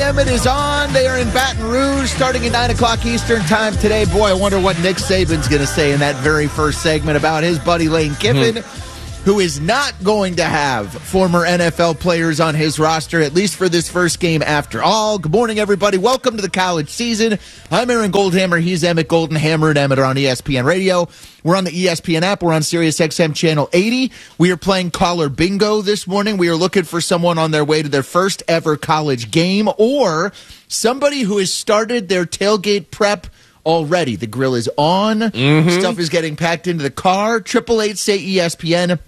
Emmett is on. They are in Baton Rouge starting at 9 o'clock Eastern time today. Boy, I wonder what Nick Saban's going to say in that very first segment about his buddy Lane Kiffin, who is not going to have former NFL players on his roster, at least for this first game after all. Good morning, everybody. Welcome to the college season. I'm Aaron Goldhammer. He's Emmett Goldenhammer, and Emmett are on ESPN Radio. We're on the ESPN app. We're on SiriusXM Channel 80. We are playing Caller Bingo this morning. We are looking for someone on their way to their first ever college game or somebody who has started their tailgate prep already. The grill is on. Stuff is getting packed into the car. 888-SAY-ESPN.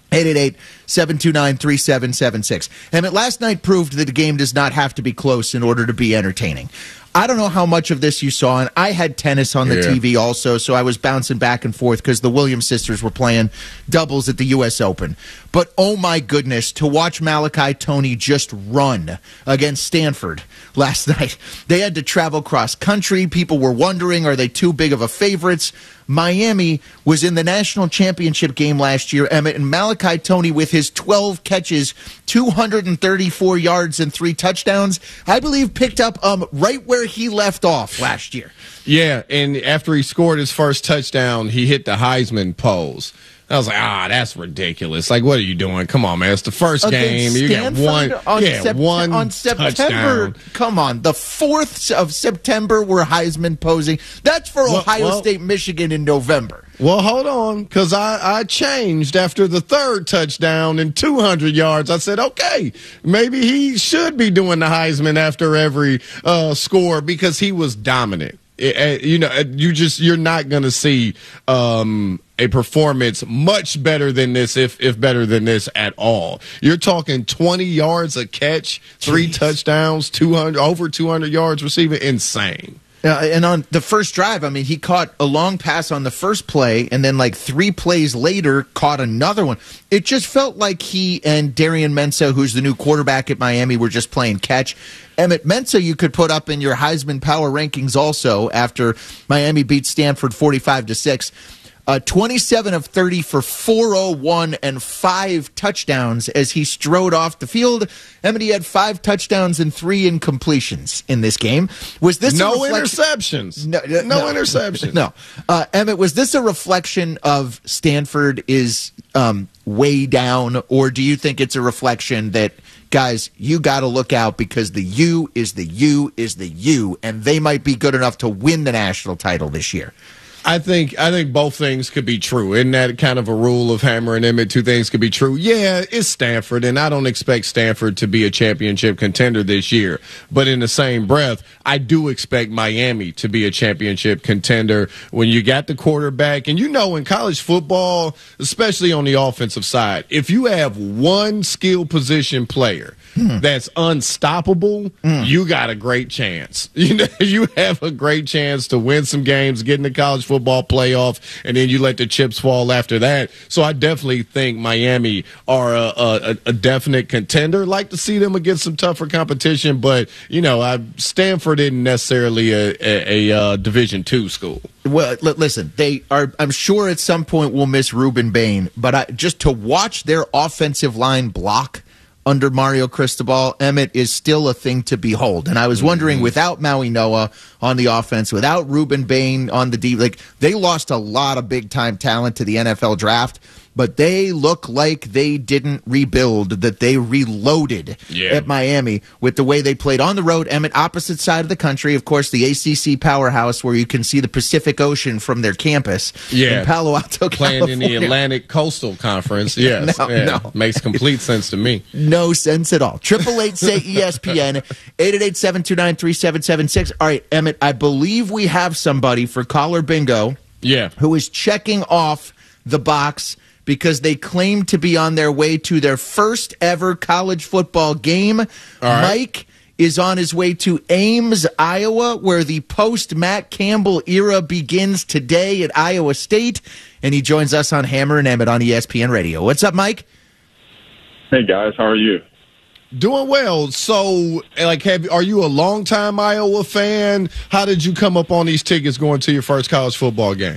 888-729-3776. Emmett, last night proved that the game does not have to be close in order to be entertaining. I don't know how much of this you saw, and I had tennis on the TV also, so I was bouncing back and forth because the Williams sisters were playing doubles at the U.S. Open. But, oh my goodness, to watch Malachi Tony just run against Stanford last night. They had to travel cross-country. People were wondering, are they too big of a favorites? Miami was in the national championship game last year, Emmett, and Malachi Tony with his 12 catches, 234 yards and 3 touchdowns, I believe picked up right where he left off last year. Yeah, and after he scored his first touchdown, he hit the Heisman pose. I was like, that's ridiculous. Like, what are you doing? Come on, man. It's the first game. You got one on September. Touchdown. Come on. The 4th of September, we're Heisman posing. That's for Ohio State, Michigan in November. Well, hold on, because I changed after the 3rd touchdown and 200 yards. I said, okay, maybe he should be doing the Heisman after every score because he was dominant. You're not going to see a performance much better than this, if better than this at all. You're talking 20 yards a catch, 3 touchdowns, over 200 yards receiving. Insane. And on the first drive, I mean, he caught a long pass on the first play, and then like 3 plays later, caught another one. It just felt like he and Darian Mensah, who's the new quarterback at Miami, were just playing catch. Emmett Mensah, you could put up in your Heisman power rankings also after Miami beat Stanford 45-6. 27 of 30 for 401 and 5 touchdowns as he strode off the field. Emmett, he had 5 touchdowns and 3 incompletions in this game. Was this no interceptions? No interceptions. No. Emmett, was this a reflection of Stanford is way down, or do you think it's a reflection that, guys, you got to look out because the U is the U is the U, and they might be good enough to win the national title this year? I think both things could be true. Isn't that kind of a rule of Hammer and Emmett? 2 things could be true. Yeah, it's Stanford, and I don't expect Stanford to be a championship contender this year. But in the same breath, I do expect Miami to be a championship contender when you got the quarterback. And in college football, especially on the offensive side, if you have one skill position player that's unstoppable, you got a great chance. You have a great chance to win some games, get in the college football playoff, and then you let the chips fall after that. So I definitely think Miami are a definite contender. Like to see them against some tougher competition, but Stanford isn't necessarily a Division II school. Well, listen, they are. I'm sure at some point we'll miss Ruben Bain, but just to watch their offensive line block under Mario Cristobal, Emmett, is still a thing to behold. And I was wondering, without Maui Noah on the offense, without Ruben Bain on the D, they lost a lot of big-time talent to the NFL draft, but they look like they didn't rebuild, that they reloaded at Miami with the way they played on the road. Emmett, opposite side of the country, of course, the ACC powerhouse where you can see the Pacific Ocean from their campus in Palo Alto, playing California. In the Atlantic Coastal Conference. Yes. No. Makes complete sense to me. No sense at all. 888-SAY-ESPN, 888-729-3776. All right, Emmett, I believe we have somebody for Caller Bingo who is checking off the box because they claim to be on their way to their first ever college football game. Mike is on his way to Ames, Iowa, where the post-Matt Campbell era begins today at Iowa State, and he joins us on Hammer and Emmett on ESPN Radio. What's up, Mike? Hey, guys. How are you? Doing well. So, are you a longtime Iowa fan? How did you come up on these tickets going to your first college football game?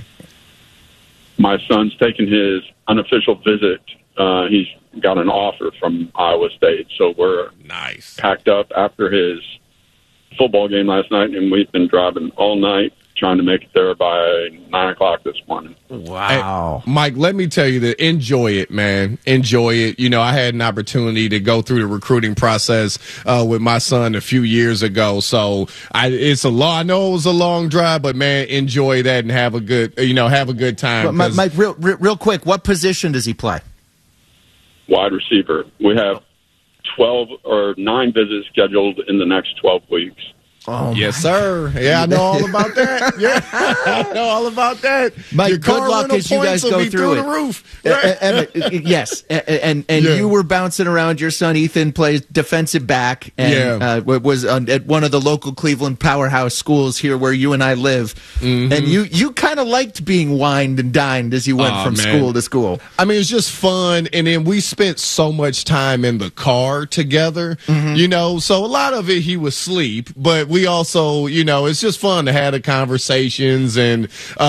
My son's taking his unofficial visit. He's got an offer from Iowa State, so we're packed up after his football game last night, and we've been driving all night trying to make it there by 9 o'clock this morning. Wow. Hey, Mike, let me tell you that enjoy it, man. Enjoy it. You know, I had an opportunity to go through the recruiting process with my son a few years ago. So I know it was a long drive, but man, enjoy that and have a good time. Mike, real quick, what position does he play? Wide receiver. We have 12 or 9 visits scheduled in the next 12 weeks. Oh, yes, sir. Yeah, I know all about that. Yeah, I know all about that. Mike, good luck as you guys go through it. The roof. Right? Yes, and you were bouncing around. Your son Ethan plays defensive back, and was at one of the local Cleveland powerhouse schools here where you and I live. Mm-hmm. And you kind of liked being wined and dined as you went from school to school. I mean, it's just fun, and then we spent so much time in the car together. Mm-hmm. You know, so a lot of it he was asleep, but we also, you know, it's just fun to have the conversations and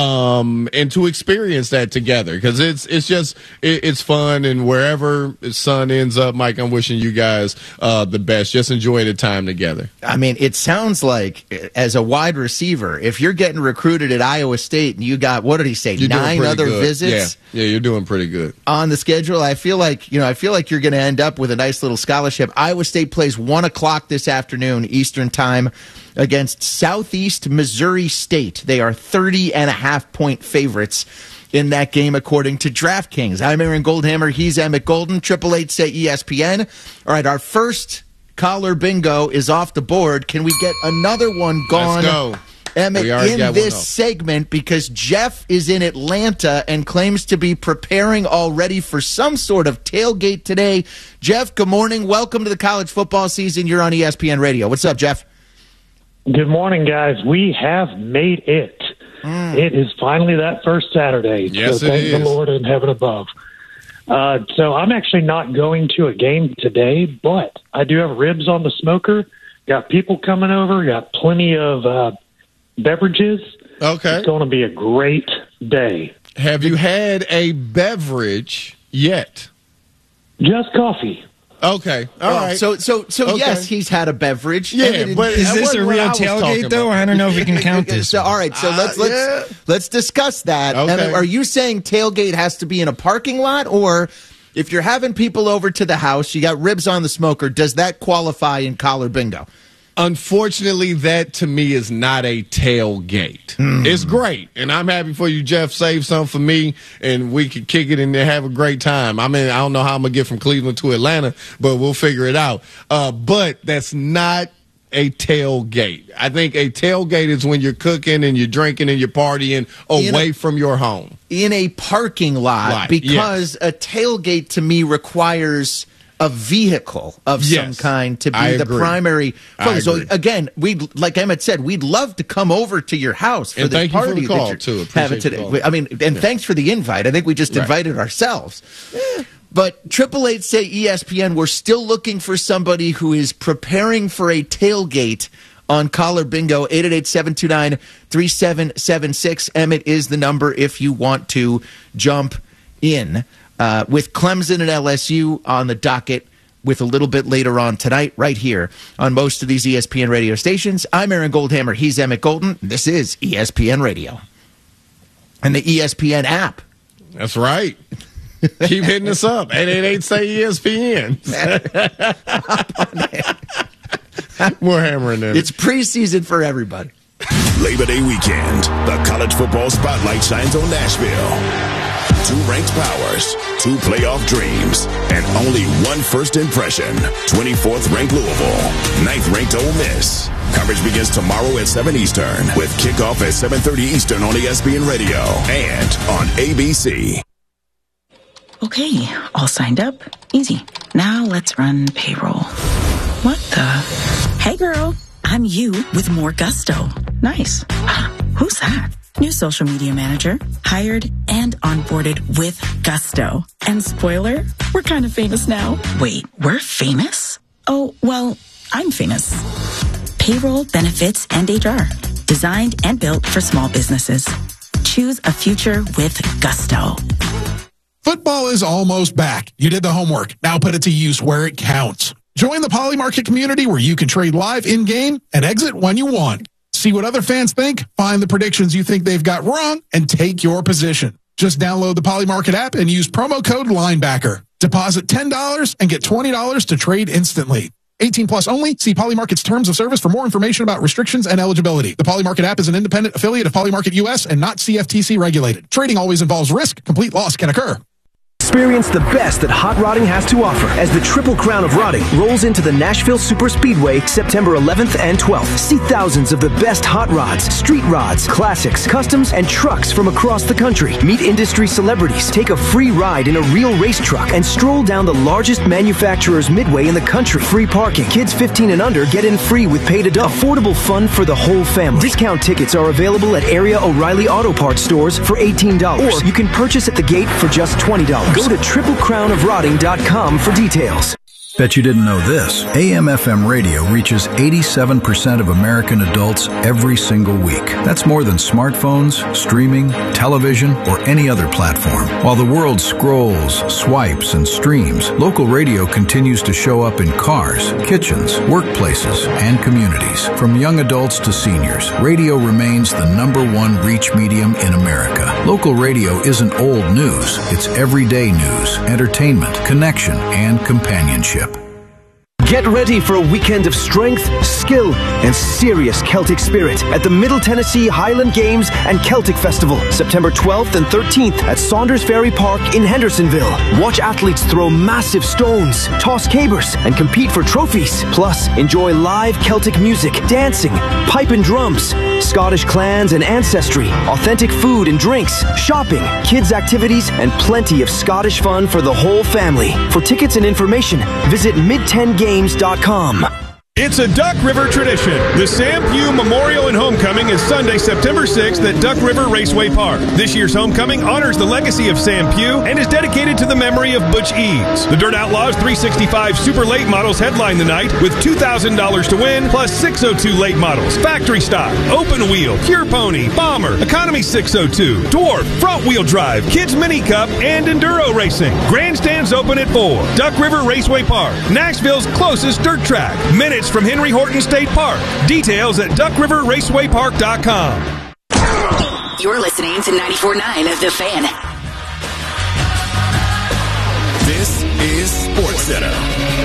to experience that together, because it's fun, and wherever his son ends up, Mike, I'm wishing you guys the best. Just enjoy the time together. I mean, it sounds like as a wide receiver, if you're getting recruited at Iowa State and you got, what did he say, 9 other visits? Yeah, you're doing pretty good on the schedule. I feel like you're going to end up with a nice little scholarship. Iowa State plays 1 o'clock this afternoon Eastern time against Southeast Missouri State. They are 30.5-point favorites in that game, according to DraftKings. I'm Aaron Goldhammer. He's Emmett Golden. 888-SAY-ESPN. All right, our first caller bingo is off the board. Can we get another one gone? Let's go. Emmett, in this segment, because Jeff is in Atlanta and claims to be preparing already for some sort of tailgate today. Jeff, good morning. Welcome to the college football season. You're on ESPN Radio. What's up, Jeff? Good morning, guys. We have made it. It is finally that first Saturday. Yes, so thank the Lord in heaven above. So I'm actually not going to a game today, but I do have ribs on the smoker. Got people coming over. Got plenty of beverages. Okay. It's going to be a great day. Have you had a beverage yet? Just coffee. Okay. All right. So okay. Yes, he's had a beverage. Yeah, but is this a real tailgate, though? I don't know if we can count this. So, all right, so let's discuss that. Okay. And are you saying tailgate has to be in a parking lot, or if you're having people over to the house, you got ribs on the smoker, does that qualify in collar bingo? Unfortunately, that to me is not a tailgate. It's great, and I'm happy for you, Jeff. Save some for me, and we can kick it and have a great time. I mean, I don't know how I'm going to get from Cleveland to Atlanta, but we'll figure it out. But that's not a tailgate. I think a tailgate is when you're cooking and you're drinking and you're partying away from your home. In a parking lot, because a tailgate to me requires a vehicle of some kind to be the primary focus. So again, like Emmett said, we'd love to come over to your house for the party that you're having today. I mean, and thanks for the invite. I think we just invited ourselves. Yeah. But 888-SAY-ESPN, we're still looking for somebody who is preparing for a tailgate on Collar Bingo. 888-729-3776. Emmett is the number if you want to jump in. With Clemson and LSU on the docket with a little bit later on tonight, right here on most of these ESPN radio stations. I'm Aaron Goldhammer. He's Emmett Golden. This is ESPN Radio. And the ESPN app. That's right. Keep hitting us up. 888-SAY-ESPN. We're hammering it. It's preseason for everybody. Labor Day weekend, the college football spotlight shines on Nashville. 2 ranked powers, 2 playoff dreams, and only 1 first impression. 24th ranked Louisville, 9th ranked Ole Miss. Coverage begins tomorrow at 7 Eastern with kickoff at 7:30 Eastern on ESPN Radio and on ABC. Okay, all signed up. Easy. Now let's run payroll. What the? Hey girl, I'm you with more gusto. Nice. Who's that? New social media manager, hired and onboarded with gusto. And spoiler, we're kind of famous now. Wait, we're famous? Oh, well, I'm famous. Payroll, benefits, and HR. Designed and built for small businesses. Choose a future with gusto. Football is almost back. You did the homework. Now put it to use where it counts. Join the Poly Market community where you can trade live in-game and exit when you want. See what other fans think, find the predictions you think they've got wrong, and take your position. Just download the Poly Market app and use promo code LINEBACKER. Deposit $10 and get $20 to trade instantly. 18 plus only. See Poly Market's terms of service for more information about restrictions and eligibility. The Poly Market app is an independent affiliate of Poly Market US and not CFTC regulated. Trading always involves risk. Complete loss can occur. Experience the best that hot rodding has to offer as the Triple Crown of Rodding rolls into the Nashville Super Speedway September 11th and 12th. See thousands of the best hot rods, street rods, classics, customs, and trucks from across the country. Meet industry celebrities, take a free ride in a real race truck, and stroll down the largest manufacturer's midway in the country. Free parking. Kids 15 and under get in free with paid adults. Affordable fun for the whole family. Discount tickets are available at area O'Reilly Auto Parts stores for $18. Or you can purchase at the gate for just $20. Go to TripleCrownOfRodding.com for details. Bet you didn't know this. AM/FM radio reaches 87% of American adults every single week. That's more than smartphones, streaming, television, or any other platform. While the world scrolls, swipes, and streams, local radio continues to show up in cars, kitchens, workplaces, and communities. From young adults to seniors, radio remains the #1 reach medium in America. Local radio isn't old news. It's everyday news, entertainment, connection, and companionship. Get ready for a weekend of strength, skill, and serious Celtic spirit at the Middle Tennessee Highland Games and Celtic Festival, September 12th and 13th at Saunders Ferry Park in Hendersonville. Watch athletes throw massive stones, toss cabers, and compete for trophies. Plus, enjoy live Celtic music, dancing, pipe and drums, Scottish clans and ancestry, authentic food and drinks, shopping, kids' activities, and plenty of Scottish fun for the whole family. For tickets and information, visit mid10games.com. It's a Duck River tradition. The Sam Pugh Memorial and Homecoming is Sunday, September 6th at Duck River Raceway Park. This year's homecoming honors the legacy of Sam Pugh and is dedicated to the memory of Butch Eads. The Dirt Outlaws 365 Super Late Models headline the night with $2,000 to win, plus 602 late models, factory stock, open wheel, pure pony, bomber, economy 602, dwarf, front wheel drive, kids mini cup, and enduro racing. Grandstands open at 4. Duck River Raceway Park, Nashville's closest dirt track. Minutes from Henry Horton State Park. Details at duckriverracewaypark.com. You're listening to 94.9 of The Fan. This is SportsCenter.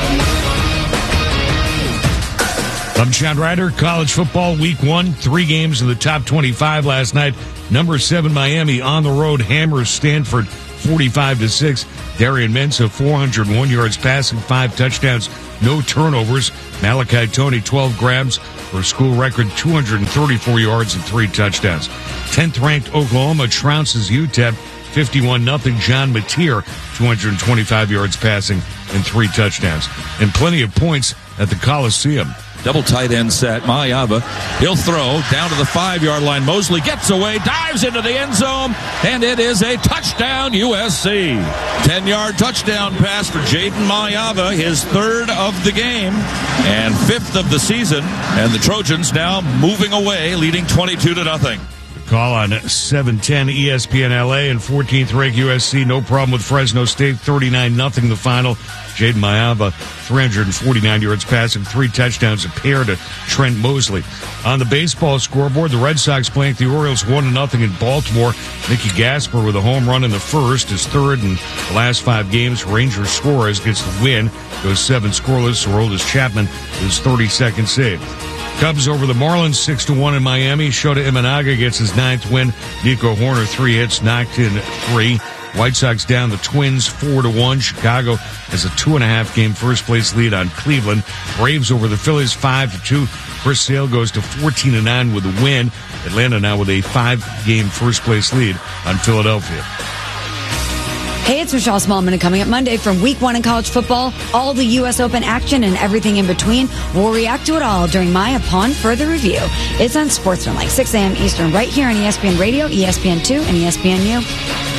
I'm Chad Ryder. College football week 1, 3 games in the top 25 last night. Number 7 Miami on the road hammers Stanford 45-6. Darian Mensah 401 yards passing, 5 touchdowns, no turnovers. Malachi Toney 12 grabs for a school record 234 yards and 3 touchdowns. 10th ranked Oklahoma trounces UTEP 51-0. John Mateer 225 yards passing and 3 touchdowns. And plenty of points at the Coliseum. Double tight end set. Mayava, he'll throw down to the 5-yard line. Mosley gets away, dives into the end zone, and it is a touchdown, USC. 10-yard touchdown pass for Jaden Mayava, his 3rd of the game and 5th of the season. And the Trojans now moving away, leading 22-0. Call on 710 ESPN LA and 14th ranked USC. No problem with Fresno State. 39-0 the final. Jaden Mayava, 349 yards passing, 3 touchdowns, a pair to Trent Mosley. On the baseball scoreboard, the Red Sox playing the Orioles 1-0 in Baltimore. Nicky Gasper with a home run in the first, his 3rd in the last 5 games. Ranger Suarez gets the win, goes 7 scoreless. Aroldis Chapman, his 32nd save. Cubs over the Marlins 6-1 in Miami. Shota Imanaga gets his 9th win. Nico Horner 3 hits, knocked in 3. White Sox down the Twins 4-1. Chicago has a 2.5 game first place lead on Cleveland. Braves over the Phillies 5-2. Chris Sale goes to 14-9 with a win. Atlanta now with a 5-game first place lead on Philadelphia. Hey, it's Michelle Smallman, and coming up Monday from Week 1 in college football, all the U.S. Open action and everything in between. We'll react to it all during my Upon Further Review. It's on SportsCenter, like 6 a.m. Eastern, right here on ESPN Radio, ESPN2, and ESPNU.